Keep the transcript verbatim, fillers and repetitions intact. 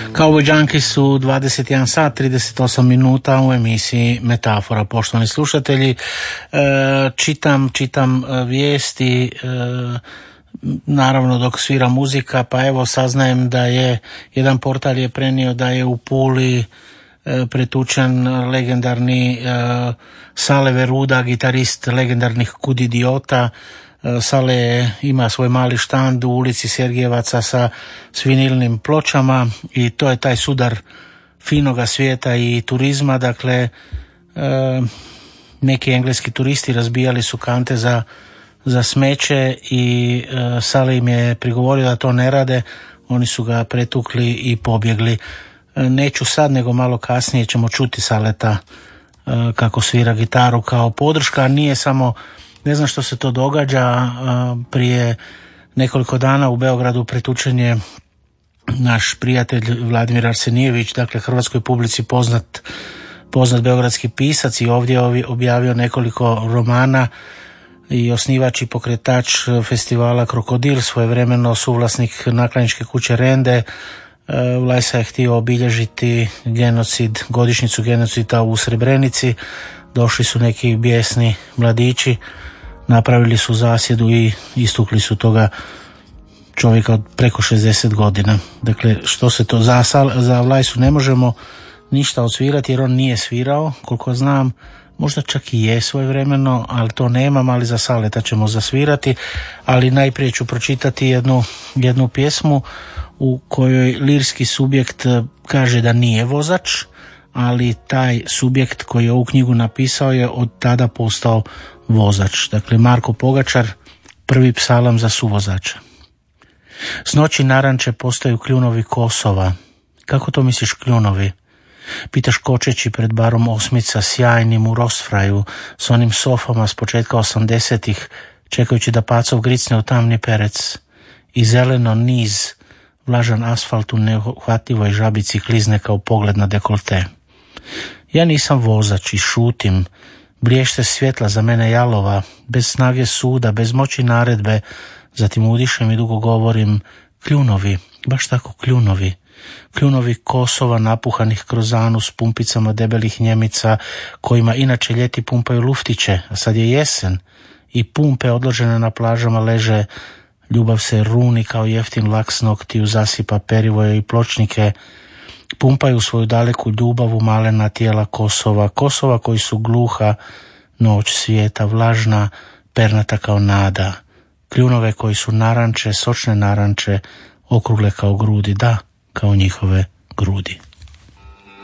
Cowboy Junkies u dvadeset jedan sat trideset osam minuta u emisiji Metafora. Poštovani slušatelji, čitam, čitam vijesti, naravno dok svira muzika, pa evo saznajem da je, jedan portal je prenio da je u Puli pretučen legendarni Sale Veruda, gitarist legendarnih Kud idiota. Sale ima svoj mali štand u ulici Sergejevaca sa vinilnim pločama i to je taj sudar finoga svijeta i turizma. Dakle, e, neki engleski turisti razbijali su kante za, za smeće i e, Sale im je prigovorio da to ne rade. Oni su ga pretukli i pobjegli. E, neću sad, nego malo kasnije ćemo čuti Saleta e, kako svira gitaru kao podrška. Nije samo, ne znam što se to događa, prije nekoliko dana u Beogradu pretučen je naš prijatelj Vladimir Arsenijević, dakle hrvatskoj publici poznat, poznat beogradski pisac i ovdje objavio nekoliko romana i osnivač i pokretač festivala Krokodil, svojevremeno suvlasnik nakladničke kuće Rende. Vlajsa je htio obilježiti genocid, godišnjicu genocida u Srebrenici. Došli su neki bijesni mladići, napravili su zasjedu i istukli su toga čovjeka od preko šezdeset godina. Dakle, što se to za, za Vlajsu ne možemo ništa odsvirati jer on nije svirao, koliko znam, možda čak i je svojevremeno, ali to nemam, ali za Saleta ćemo zasvirati. Ali najprije ću pročitati jednu, jednu pjesmu u kojoj lirski subjekt kaže da nije vozač, ali taj subjekt koji je ovu knjigu napisao je od tada postao vozač. Dakle, Marko Pogačar, prvi psalam za suvozača. S noći naranče postaju kljunovi Kosova. Kako to misliš kljunovi? Pitaš kočeći pred barom Osmica, sjajnim u Rosfraju, s onim sofama s početka osamdesetih, čekajući da pacov gricne u tamni perec. I zeleno niz, vlažan asfalt u neuhvatljivoj žabici klizne kao pogled na dekolte. Ja nisam vozač i šutim, briješće svjetla za mene jalova, bez snage suda, bez moći naredbe, zatim udišem i dugo govorim, kljunovi, baš tako kljunovi, kljunovi Kosova napuhanih kroz anus pumpicama debelih Njemica, kojima inače ljeti pumpaju luftiće, a sad je jesen i pumpe odložene na plažama leže, ljubav se runi kao jeftin laks noktiju, zasipa perivoje i pločnike, pumpaju svoju daleku ljubav u malena tijela Kosova, Kosova koji su gluha, noć svijeta, vlažna, pernata kao nada, kljunove koji su naranče, sočne naranče, okrugle kao grudi, da, kao njihove grudi.